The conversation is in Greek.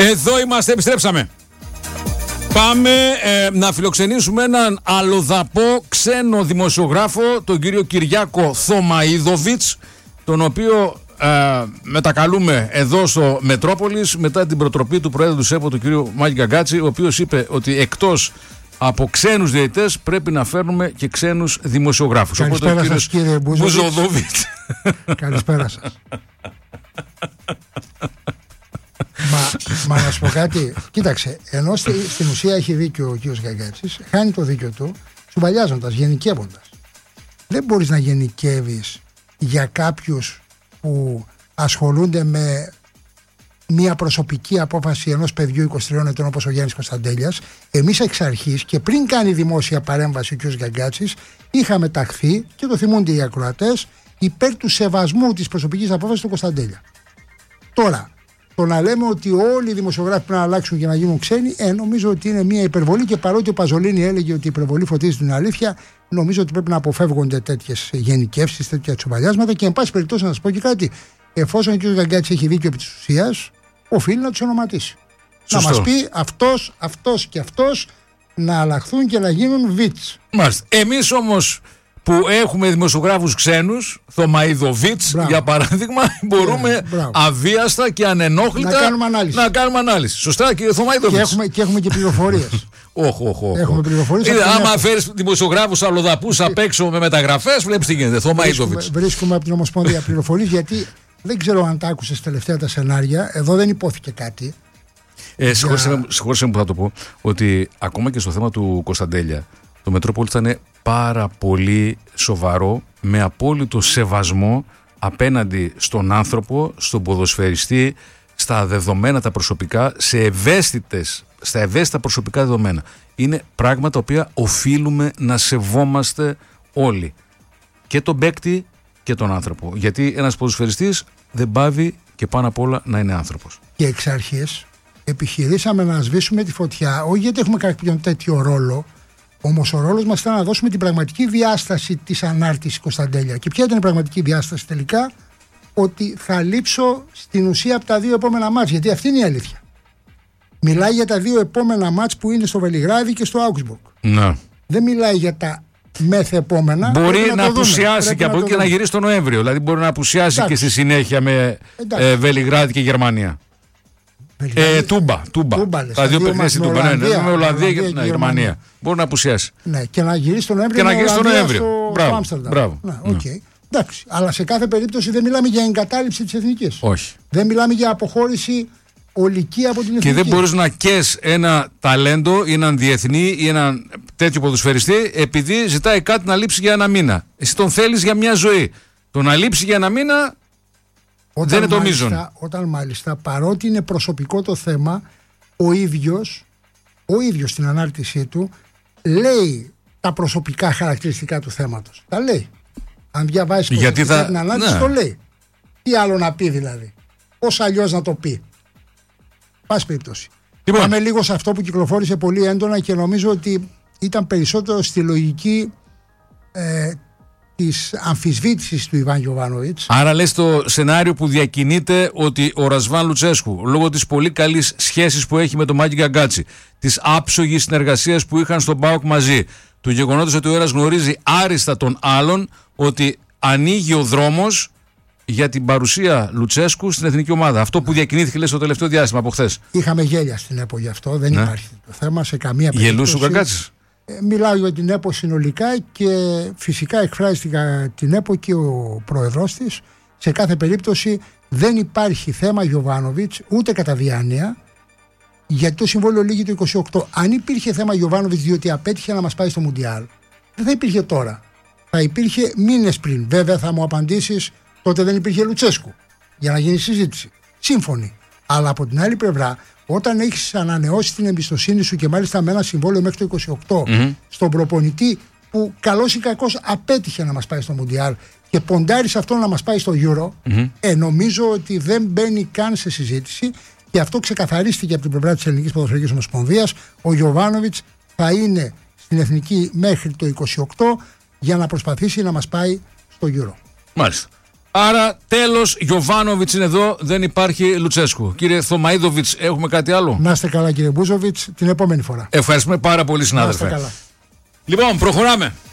Εδώ είμαστε, επιστρέψαμε. Πάμε να φιλοξενήσουμε έναν αλλοδαπό ξένο δημοσιογράφο, τον κύριο Κυριάκο Θωμαίδοβιτς, τον οποίο μετακαλούμε εδώ στο Μετρόπολης μετά την προτροπή του Προέδρου του ΣΕΠΟ, του κύριου Μάκη Γκαγκάτση, ο οποίος είπε ότι εκτός από ξένους διαιτητές πρέπει να φέρνουμε και ξένους δημοσιογράφους. Καλησπέρα οπότε, σας κύριε Μπουζοδόβιτς. Καλησπέρα σας. Μα να σου πω κάτι, κοίταξε, ενώ στην ουσία έχει δίκιο ο κύριος Γκαγκάτσης, χάνει το δίκιο του σουβαλιάζοντας, γενικεύοντας. Δεν μπορείς να γενικεύεις για κάποιους που ασχολούνται με μια προσωπική απόφαση ενός παιδιού 23 ετών όπως ο Γιάννης Κωνσταντέλιας. Εμείς εξ αρχής και πριν κάνει δημόσια παρέμβαση ο κ. Γκαγκάτσης είχαμε ταχθεί, και το θυμούνται οι ακροατές, υπέρ του σεβασμού της προσωπικής απόφασης του Κωνσταντέλια. Τώρα, το να λέμε ότι όλοι οι δημοσιογράφοι πρέπει να αλλάξουν και να γίνουν ξένοι, νομίζω ότι είναι μια υπερβολή, και παρότι ο Παζολίνη έλεγε ότι η υπερβολή φωτίζει την αλήθεια, νομίζω ότι πρέπει να αποφεύγονται τέτοιες γενικεύσεις, τέτοια τσουβαλιάσματα, και εν πάση περιπτώσει να σας πω και κάτι. Εφόσον ο κ. Γκαγκάτσης έχει δίκιο επί της ουσίας, οφείλει να τους ονοματίσει. Σωστό. Να μας πει αυτός και αυτός να αλλάχθουν και να γίνουν βιτς. Μάλιστα. Εμείς όμως που έχουμε δημοσιογράφους ξένους, Θωμαίδοβιτς για παράδειγμα, μπορούμε αβίαστα και ανενόχλητα να κάνουμε ανάλυση. Σωστά, κύριε Θωμαίδοβιτς? Και έχουμε και πληροφορίες. Έχουμε πληροφορίες. Άμα φέρεις δημοσιογράφους αλλοδαπούς απ' έξω με μεταγραφές, βλέπεις τι γίνεται. Θωμαίδοβιτς. Βρίσκουμε από την Ομοσπονδία πληροφορίες, γιατί δεν ξέρω αν τα άκουσες τελευταία τα σενάρια. Εδώ δεν υπόθηκε κάτι. Συγχώρεσαι μου που θα το πω, ότι ακόμα και στο θέμα του Κωνσταντέλια, το Μετρόπολης ήταν πάρα πολύ σοβαρό, με απόλυτο σεβασμό απέναντι στον άνθρωπο, στον ποδοσφαιριστή, στα δεδομένα τα προσωπικά, στα ευαίσθητα προσωπικά δεδομένα. Είναι πράγματα τα οποία οφείλουμε να σεβόμαστε όλοι. Και τον παίκτη και τον άνθρωπο. Γιατί ένας ποδοσφαιριστής δεν πάβει και πάνω απ' όλα να είναι άνθρωπος. Και εξ αρχής επιχειρήσαμε να σβήσουμε τη φωτιά, όχι γιατί έχουμε κάποιον τέτοιο ρόλο. Όμως ο ρόλος μας ήταν να δώσουμε την πραγματική διάσταση της ανάρτησης Κωνσταντέλια. Και ποια ήταν η πραγματική διάσταση τελικά? Ότι θα λείψω στην ουσία από τα 2 επόμενα μάτς, γιατί αυτή είναι η αλήθεια. Μιλάει για τα 2 επόμενα μάτς που είναι στο Βελιγράδι και στο Augsburg. Ναι. Δεν μιλάει για τα μεθεπόμενα. Μπορεί να απουσιάσει και από εκεί και να γυρίσει τον Νοέμβριο. Δηλαδή μπορεί να απουσιάσει και στη συνέχεια με Βελιγράδι και Γερμανία. Τούμπα. Τα 2 παιχνίδια στην Τούμπα. Με Ολλανδία και την Γερμανία. Μπορεί να απουσιάσει. Ναι, και να γυρίσει τον Νοέμβριο. Μπράβο. Εντάξει, αλλά σε κάθε περίπτωση δεν μιλάμε για εγκατάλειψη της εθνικής. Όχι. Δεν μιλάμε για αποχώρηση ολική από την εθνική. Και δεν μπορείς να καίς ένα ταλέντο ή έναν διεθνή ή έναν τέτοιο ποδοσφαιριστή επειδή ζητάει κάτι να λείψει για 1 μήνα. Εσύ τον θέλεις για μια ζωή. Το να λείψει για 1 μήνα δεν είναι το μείζον. Όταν μάλιστα, παρότι είναι προσωπικό το θέμα, ο ίδιος στην ανάρτησή του λέει τα προσωπικά χαρακτηριστικά του θέματος. Τα λέει. Αν διαβάσεις προσωπικά την ανάρτηση, το λέει. Τι άλλο να πει δηλαδή? Πώς αλλιώς να το πει? Πάση περιπτώσει. Πάμε λίγο σε αυτό που κυκλοφόρησε πολύ έντονα και νομίζω ότι ήταν περισσότερο στη λογική της αμφισβήτησης του Ιβάν Γιοβάνοβιτς. Άρα λες το σενάριο που διακινείται ότι ο Ρασβάν Λουτσέσκου, λόγω της πολύ καλής σχέσης που έχει με τον Μάκη Γκαγκάτση, της άψογης συνεργασίας που είχαν στον ΠΑΟΚ μαζί, του γεγονότος ότι ο ένας γνωρίζει άριστα τον άλλον, ότι ανοίγει ο δρόμος για την παρουσία Λουτσέσκου στην εθνική ομάδα. Αυτό που διακινήθηκε, λες, το τελευταίο διάστημα από χθες. Είχαμε γέλια στην ΕΠΟ γι' αυτό, δεν υπάρχει το θέμα σε καμία περίπτωση. Γελούσε ο Γκαγκάτσης? Μιλάω για την ΕΠΟ συνολικά και φυσικά εκφράστηκα την ΕΠΟ και ο πρόεδρος της. Σε κάθε περίπτωση δεν υπάρχει θέμα Γιοβάνοβιτς ούτε κατά διάνοια, γιατί το συμβόλαιο λήγει το 28. Αν υπήρχε θέμα Γιοβάνοβιτς διότι απέτυχε να μας πάει στο Μουντιάλ, δεν θα υπήρχε τώρα. Θα υπήρχε μήνες πριν. Βέβαια θα μου απαντήσεις, τότε δεν υπήρχε Λουτσέσκου για να γίνει συζήτηση. Σύμφωνοι. Αλλά από την άλλη πλευρά, όταν έχεις ανανεώσει την εμπιστοσύνη σου και μάλιστα με ένα συμβόλαιο μέχρι το 28 στον προπονητή που καλώς ή κακώς απέτυχε να μας πάει στο Μουντιάλ και ποντάρεις αυτό να μας πάει στο Euro, νομίζω ότι δεν μπαίνει καν σε συζήτηση, και αυτό ξεκαθαρίστηκε από την πλευρά της Ελληνικής Ποδοσφαιρικής Ομοσπονδίας. Ο Γιοβάνοβιτς θα είναι στην εθνική μέχρι το 28 για να προσπαθήσει να μας πάει στο Euro. Μάλιστα. Άρα τέλος, Γιοβάνοβιτς είναι εδώ, δεν υπάρχει Λουτσέσκου. Κύριε Θωμαΐδοβιτς, έχουμε κάτι άλλο? Να είστε καλά κύριε Μπούζοβιτς, την επόμενη φορά. Ευχαριστούμε πάρα πολύ συνάδελφε. Να είστε καλά. Λοιπόν, προχωράμε.